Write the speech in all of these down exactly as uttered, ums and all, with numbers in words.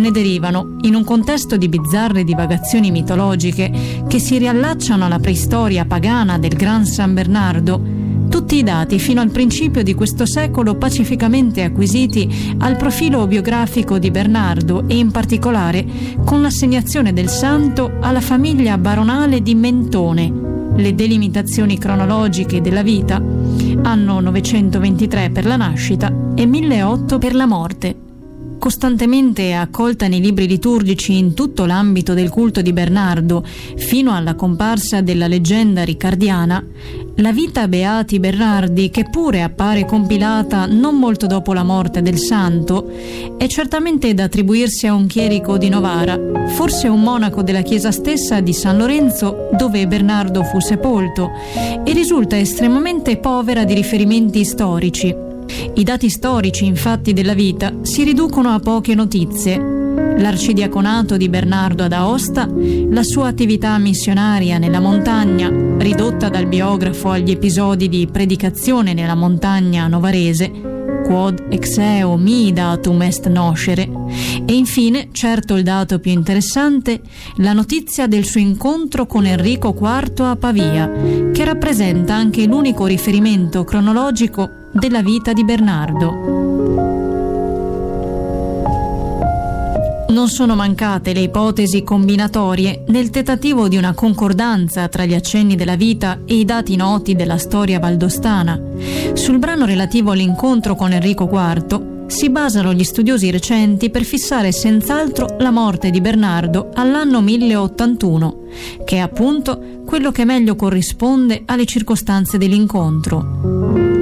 ne derivano, in un contesto di bizzarre divagazioni mitologiche che si riallacciano alla preistoria pagana del Gran San Bernardo, tutti i dati fino al principio di questo secolo pacificamente acquisiti al profilo biografico di Bernardo e in particolare con l'assegnazione del santo alla famiglia baronale di Mentone. Le delimitazioni cronologiche della vita: anno novecentoventitré per la nascita e milleotto per la morte. Costantemente accolta nei libri liturgici in tutto l'ambito del culto di Bernardo, fino alla comparsa della leggenda riccardiana, la vita Beati Bernardi, che pure appare compilata non molto dopo la morte del santo, è certamente da attribuirsi a un chierico di Novara, forse un monaco della chiesa stessa di San Lorenzo dove Bernardo fu sepolto, e risulta estremamente povera di riferimenti storici. I dati storici, infatti, della vita si riducono a poche notizie. L'arcidiaconato di Bernardo ad Aosta, la sua attività missionaria nella montagna, ridotta dal biografo agli episodi di predicazione nella montagna novarese, quod ex eo mi datum est noscere, e infine, certo il dato più interessante, la notizia del suo incontro con Enrico quarto a Pavia, che rappresenta anche l'unico riferimento cronologico della vita di Bernardo. Non sono mancate le ipotesi combinatorie nel tentativo di una concordanza tra gli accenni della vita e i dati noti della storia valdostana. Sul brano relativo all'incontro con Enrico quarto si basano gli studiosi recenti per fissare senz'altro la morte di Bernardo all'anno mille ottantuno, che è appunto quello che meglio corrisponde alle circostanze dell'incontro.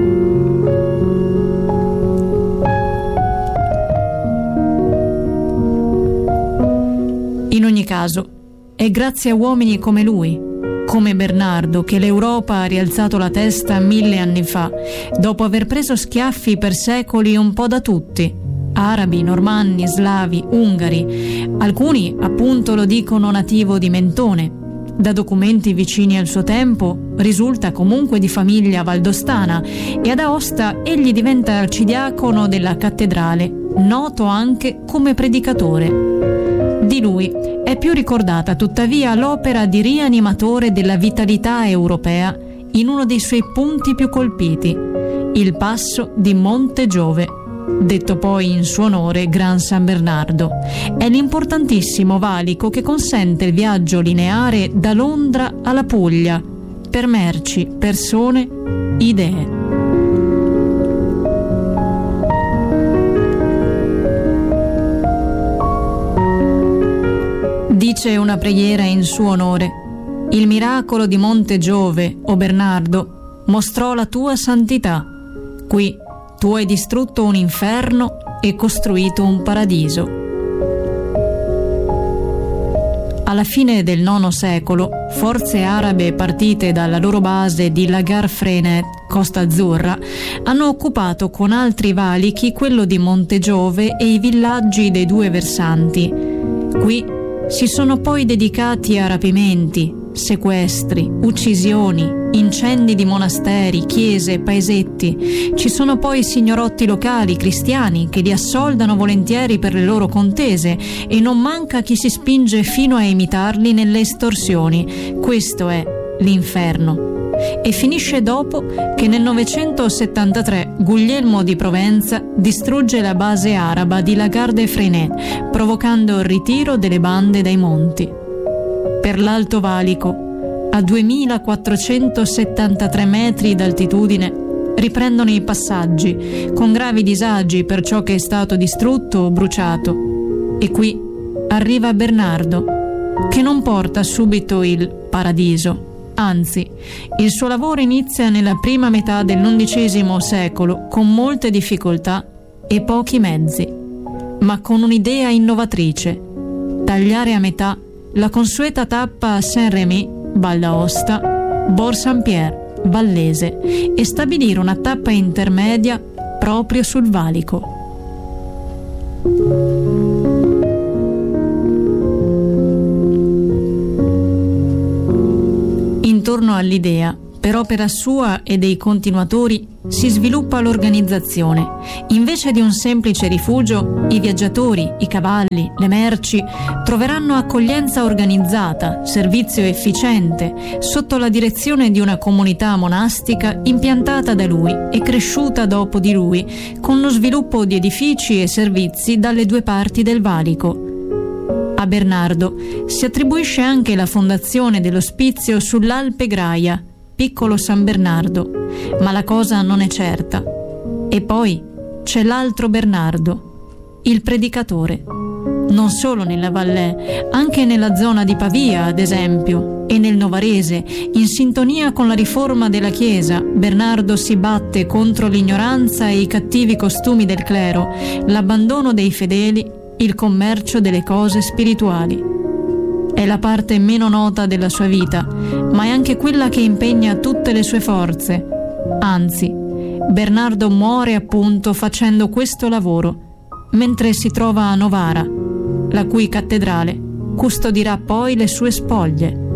In ogni caso, è grazie a uomini come lui, come Bernardo, che l'Europa ha rialzato la testa mille anni fa, dopo aver preso schiaffi per secoli un po' da tutti: arabi, normanni, slavi, ungari, alcuni appunto lo dicono nativo di Mentone. Da documenti vicini al suo tempo risulta comunque di famiglia valdostana, e ad Aosta egli diventa arcidiacono della cattedrale, noto anche come predicatore. Di lui è più ricordata tuttavia l'opera di rianimatore della vitalità europea in uno dei suoi punti più colpiti, il passo di Monte Giove, detto poi in suo onore Gran San Bernardo. È l'importantissimo valico che consente il viaggio lineare da Londra alla Puglia per merci, persone, idee. Dice una preghiera in suo onore: il miracolo di Monte Giove, o Bernardo, mostrò la tua santità. Qui tu hai distrutto un inferno e costruito un paradiso. Alla fine del nono secolo, forze arabe partite dalla loro base di Lagar Frenet, Costa Azzurra, hanno occupato con altri valichi quello di Monte Giove e i villaggi dei due versanti. Qui si sono poi dedicati a rapimenti, sequestri, uccisioni, incendi di monasteri, chiese, paesetti. Ci sono poi signorotti locali cristiani che li assoldano volentieri per le loro contese, e non manca chi si spinge fino a imitarli nelle estorsioni. Questo è l'inferno. E finisce dopo che nel novecentosettantatré Guglielmo di Provenza distrugge la base araba di Lagar de Frenet, provocando il ritiro delle bande dai monti. Per l'Alto Valico, a duemilaquattrocentosettantatré metri d'altitudine, riprendono i passaggi, con gravi disagi per ciò che è stato distrutto o bruciato. E qui arriva Bernardo, che non porta subito il paradiso. Anzi, il suo lavoro inizia nella prima metà dell'undicesimo secolo con molte difficoltà e pochi mezzi, ma con un'idea innovatrice: tagliare a metà la consueta tappa a Saint-Rémy, Val d'Aosta, Bourg-Saint-Pierre, Vallese, e stabilire una tappa intermedia proprio sul valico. Intorno all'idea, per opera sua e dei continuatori, si sviluppa l'organizzazione. Invece di un semplice rifugio, i viaggiatori, i cavalli, le merci troveranno accoglienza organizzata, servizio efficiente, sotto la direzione di una comunità monastica impiantata da lui e cresciuta dopo di lui, con lo sviluppo di edifici e servizi dalle due parti del valico. A Bernardo si attribuisce anche la fondazione dell'ospizio sull'Alpe Graia, piccolo San Bernardo, ma la cosa non è certa. E poi c'è l'altro Bernardo, il predicatore. Non solo nella Valais, anche nella zona di Pavia, ad esempio, e nel Novarese, in sintonia con la riforma della Chiesa, Bernardo si batte contro l'ignoranza e i cattivi costumi del clero, l'abbandono dei fedeli, il commercio delle cose spirituali. È la parte meno nota della sua vita, ma è anche quella che impegna tutte le sue forze. Anzi, Bernardo muore appunto facendo questo lavoro, mentre si trova a Novara, la cui cattedrale custodirà poi le sue spoglie.